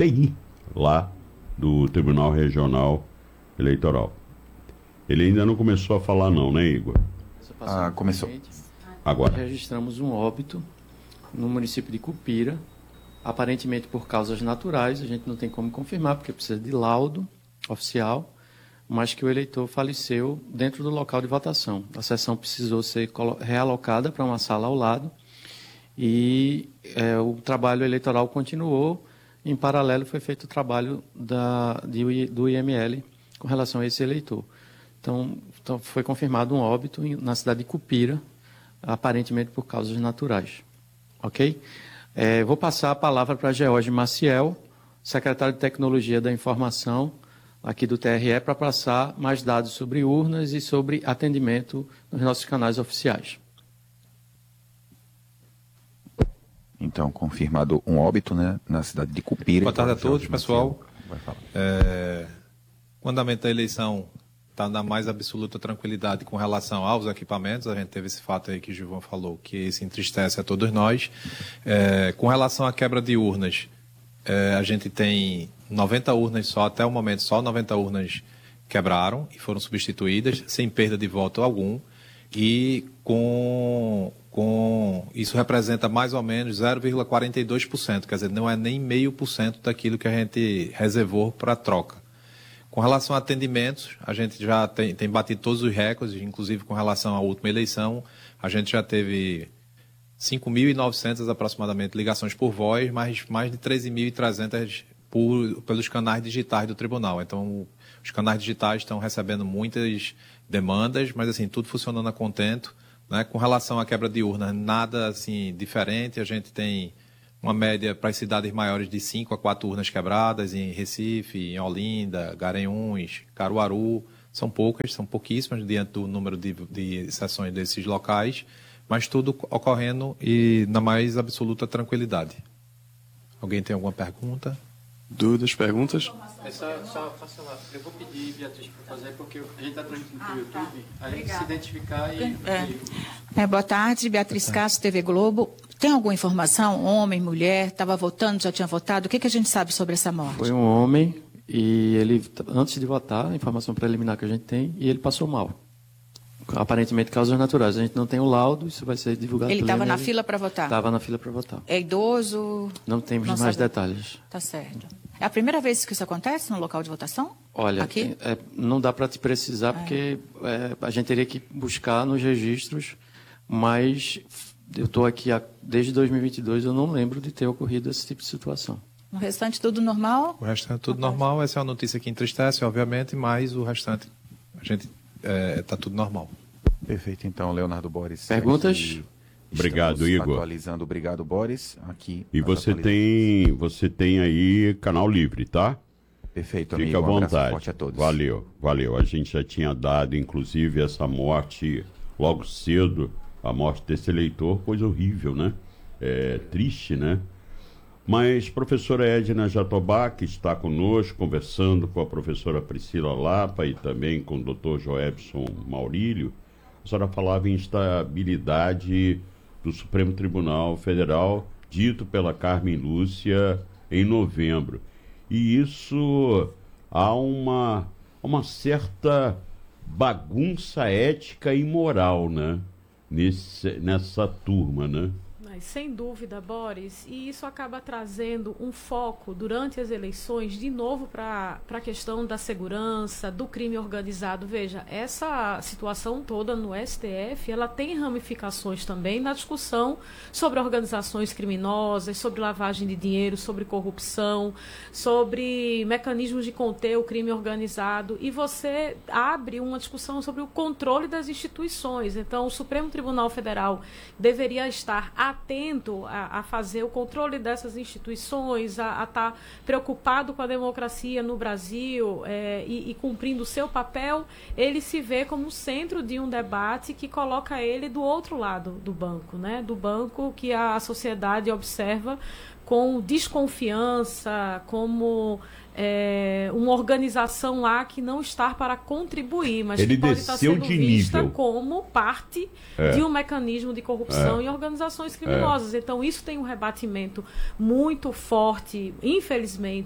TI lá do Tribunal Regional Eleitoral. Ele ainda não começou a falar não, né, Igor? Começou. Agora. Registramos um óbito no município de Cupira, aparentemente por causas naturais, a gente não tem como confirmar, porque precisa de laudo oficial, mas que o eleitor faleceu dentro do local de votação. A sessão precisou ser realocada para uma sala ao lado e o trabalho eleitoral continuou. Em paralelo, foi feito o trabalho do IML com relação a esse eleitor. Então foi confirmado um óbito na cidade de Cupira, aparentemente por causas naturais. Ok? Vou passar a palavra para George Maciel, secretário de Tecnologia da Informação, aqui do TRE, para passar mais dados sobre urnas e sobre atendimento nos nossos canais oficiais. Então, confirmado um óbito, né, na cidade de Cupira. Boa tarde a todos, pessoal. Vai falar. O andamento da eleição está na mais absoluta tranquilidade com relação aos equipamentos. A gente teve esse fato aí que o Gilvan falou, que se entristece a todos nós. Com relação à quebra de urnas, a gente tem 90 urnas só, até o momento, só 90 urnas quebraram e foram substituídas, sem perda de voto algum. E isso representa mais ou menos 0,42%, quer dizer, não é nem 0,5% daquilo que a gente reservou para troca. Com relação a atendimentos, a gente já tem batido todos os recordes, inclusive com relação à última eleição, a gente já teve 5.900 aproximadamente ligações por voz, mas mais de 13.300 pelos canais digitais do tribunal. Então, os canais digitais estão recebendo muitas demandas, mas assim, tudo funcionando a contento, né? Com relação à quebra de urna, nada assim diferente. A gente tem uma média para as cidades maiores de 5 a 4 urnas quebradas, em Recife, em Olinda, Garanhuns, Caruaru. São pouquíssimas diante do número de sessões desses locais, mas tudo ocorrendo e na mais absoluta tranquilidade. Alguém tem alguma pergunta? Dúvidas, perguntas? Só faça lá. Eu vou pedir, Beatriz, para fazer, porque a gente está transmitindo pelo YouTube. A gente se identificar e... Boa tarde, Beatriz Castro, TV Globo. Tem alguma informação? Homem, mulher, estava votando, já tinha votado? O que a gente sabe sobre essa morte? Foi um homem e ele, antes de votar, a informação preliminar que a gente tem, e ele passou mal. Aparentemente, causas naturais. A gente não tem o laudo, isso vai ser divulgado. Ele estava na fila para votar? Estava na fila para votar. É idoso? Não temos mais detalhes. Tá certo. É a primeira vez que isso acontece no local de votação? Olha, aqui? Não dá para te precisar, porque a gente teria que buscar nos registros, mas eu estou aqui desde 2022, eu não lembro de ter ocorrido esse tipo de situação. O restante tudo normal? O restante tudo normal. Essa é uma notícia que entristece, obviamente, mas o restante, a gente está tudo normal. Perfeito, então, Leonardo Boris. Perguntas? Obrigado, Igor. Atualizando, obrigado, Boris. Aqui. E você tem aí canal livre, tá? Perfeito, Fica amigo. à Um abraço vontade. forte a todos. Valeu. A gente já tinha dado, inclusive, essa morte logo cedo, a morte desse eleitor, coisa horrível, né? Triste, né? Mas professora Edna Jatobá, que está conosco, conversando com a professora Priscila Lapa e também com o doutor Joebson Maurílio, a senhora falava em instabilidade do Supremo Tribunal Federal, dito pela Carmen Lúcia em novembro. E isso há uma certa bagunça ética e moral, né? Nessa turma, né? Sem dúvida, Boris, e isso acaba trazendo um foco durante as eleições, de novo, para a questão da segurança, do crime organizado. Veja, essa situação toda no STF, ela tem ramificações também na discussão sobre organizações criminosas, sobre lavagem de dinheiro, sobre corrupção, sobre mecanismos de conter o crime organizado, e você abre uma discussão sobre o controle das instituições. Então, o Supremo Tribunal Federal deveria estar atento a fazer o controle dessas instituições, a estar preocupado com a democracia no Brasil e cumprindo o seu papel. Ele se vê como centro de um debate que coloca ele do outro lado do banco, né? Do banco que a sociedade observa com desconfiança, como uma organização lá que não está para contribuir, mas ele que pode estar sendo vista nível como parte de um mecanismo de corrupção e organizações criminosas. Então, isso tem um rebatimento muito forte, infelizmente,